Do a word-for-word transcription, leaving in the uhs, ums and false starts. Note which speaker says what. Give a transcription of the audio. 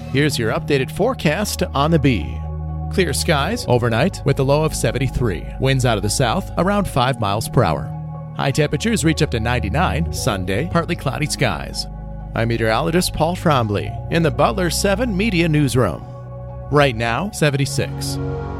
Speaker 1: Here's your updated forecast on the Bee. Clear skies overnight with a low of seventy-three. Winds out of the south around five miles per hour. High temperatures reach up to ninety-nine. Sunday, partly cloudy skies. I'm meteorologist Paul Trombley in the Butler seven Media Newsroom. Right now, seventy-six.